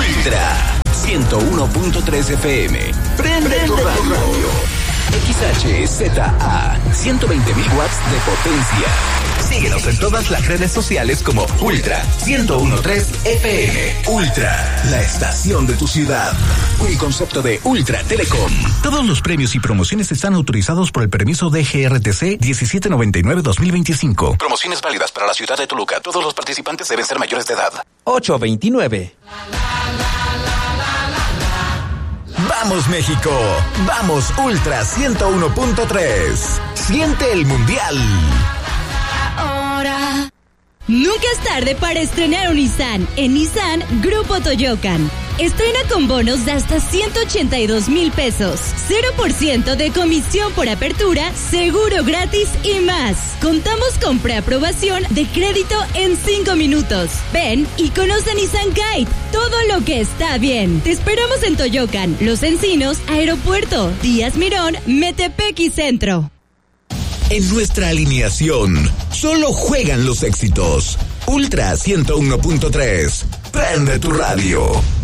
Ultra 101.3 FM. Prende tu radio. XHZA 120.000 watts de potencia. Síguenos en todas las redes sociales como Ultra 101.3 FM. Ultra, la estación de tu ciudad. Un concepto de Ultra Telecom. Todos los premios y promociones están autorizados por el permiso de GRTC 1799-2025. Promociones válidas para la ciudad de Toluca. Todos los participantes deben ser mayores de edad. 829. Vamos México, vamos Ultra 101.3. Siente el mundial. Ahora. Nunca es tarde para estrenar un Nissan. En Nissan Grupo Toyocan. Estrena con bonos de hasta 182,000 pesos. 0% de comisión por apertura, seguro gratis y más. Contamos con preaprobación de crédito en 5 minutos. Ven y conoce Nissan Kite. Todo lo que está bien. Te esperamos en Toyocan, Los Encinos, Aeropuerto, Díaz Mirón, Metepec y Centro. En nuestra alineación, solo juegan los éxitos. Ultra 101.3. Prende tu radio.